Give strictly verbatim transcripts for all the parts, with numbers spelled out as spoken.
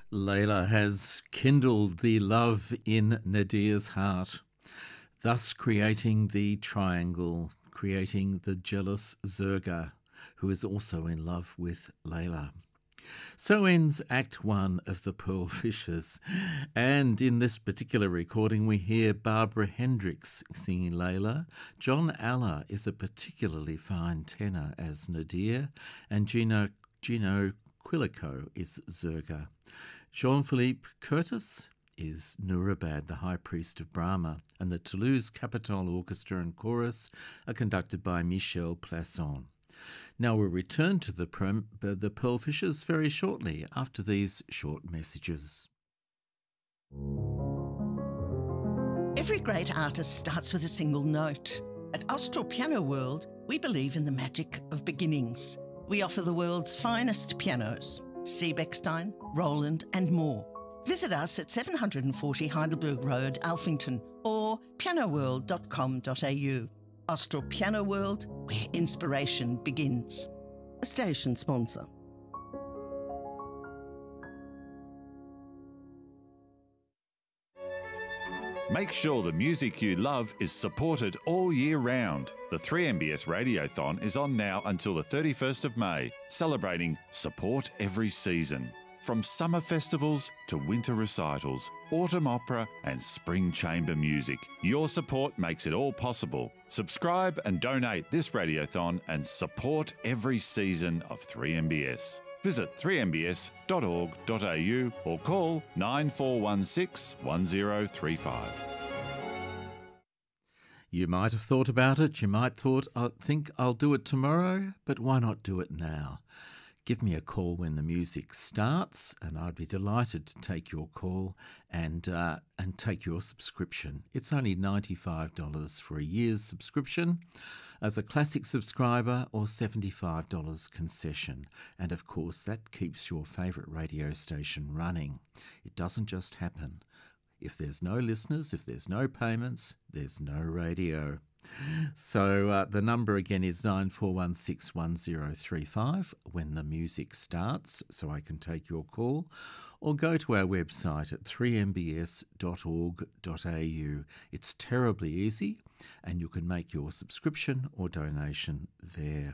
Layla has kindled the love in Nadia's heart, thus creating the triangle, creating the jealous Zerga, who is also in love with Layla. So ends Act One of The Pearl Fishers, and in this particular recording we hear Barbara Hendricks singing Layla. John Aller is a particularly fine tenor as Nadia, and Gino, Gino Quilico is Zerga. Jean-Philippe Curtis is Nurabad, the High Priest of Brahma, and the Toulouse Capitol Orchestra and Chorus are conducted by Michel Plasson. Now we'll return to the, Prim- the Pearl Fishers very shortly after these short messages. Every great artist starts with a single note. At Austral Piano World, we believe in the magic of beginnings. We offer the world's finest pianos, Seebeckstein, Roland and more. Visit us at seven forty Heidelberg Road, Alphington, or piano world dot com dot a u. Austral Piano World, where inspiration begins. A station sponsor. Make sure the music you love is supported all year round. The three M B S Radiothon is on now until the thirty-first of May, celebrating Support Every Season. From summer festivals to winter recitals, autumn opera and spring chamber music, your support makes it all possible. Subscribe and donate this Radiothon and support every season of three M B S. Visit three m b s dot org dot a u or call nine four one six, one zero three five. You might have thought about it, you might thought, I think I'll do it tomorrow, but why not do it now? Give me a call when the music starts, and I'd be delighted to take your call and uh, and take your subscription. It's only ninety-five dollars for a year's subscription as a classic subscriber, or seventy-five dollars concession. And of course, that keeps your favourite radio station running. It doesn't just happen. If there's no listeners, if there's no payments, there's no radio. So uh, the number again is nine four one six, one zero three five when the music starts, so I can take your call, or go to our website at three m b s dot org dot a u. It's terribly easy, and you can make your subscription or donation there.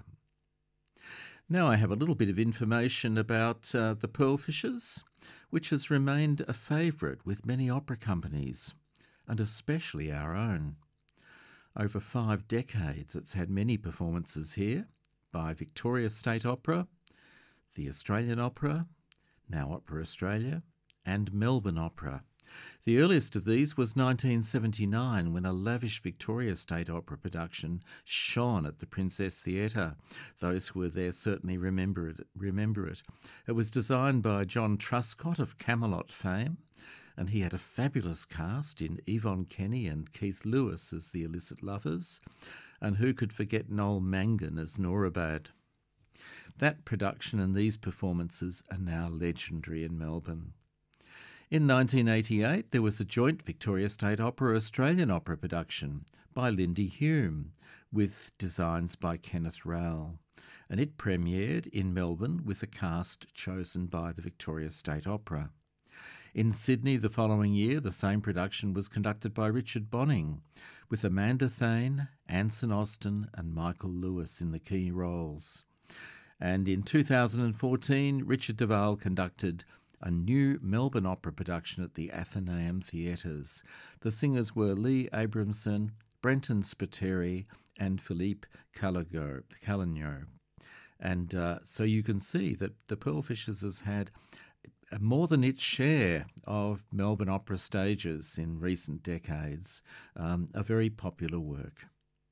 Now I have a little bit of information about uh, the Pearl Fishers, which has remained a favourite with many opera companies, and especially our own. Over five decades, it's had many performances here by Victoria State Opera, the Australian Opera, now Opera Australia, and Melbourne Opera. The earliest of these was nineteen seventy-nine, when a lavish Victoria State Opera production shone at the Princess Theatre. Those who were there certainly remember it. Remember it. It was designed by John Truscott of Camelot fame, and he had a fabulous cast in Yvonne Kenny and Keith Lewis as the illicit lovers, and who could forget Noel Mangan as Nurabad. That production and these performances are now legendary in Melbourne. In nineteen eighty-eight, there was a joint Victoria State Opera Australian Opera production by Lindy Hume, with designs by Kenneth Rowell, and it premiered in Melbourne with a cast chosen by the Victoria State Opera. In Sydney the following year, the same production was conducted by Richard Bonning, with Amanda Thane, Anson Austin and Michael Lewis in the key roles. And in two thousand fourteen, Richard Duval conducted a new Melbourne opera production at the Athenaeum Theatres. The singers were Lee Abramson, Brenton Spiteri and Philippe Caligno. And uh, so you can see that the Pearl Fishers has had more than its share of Melbourne opera stages in recent decades, um, a very popular work.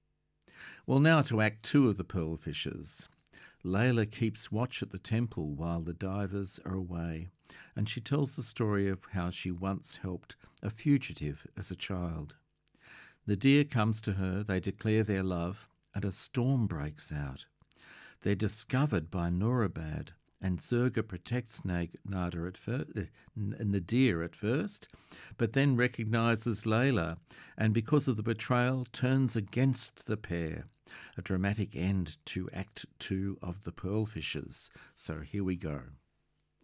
Well, now to Act Two of the Pearl Fishers. Layla keeps watch at the temple while the divers are away, and she tells the story of how she once helped a fugitive as a child. Nadia comes to her, they declare their love, and a storm breaks out. They're discovered by Nurabad, and Zerga protects Nada at fir- Nadir at first, but then recognises Layla, and because of the betrayal, turns against the pair. A dramatic end to Act Two of The Pearl Fishers. So here we go.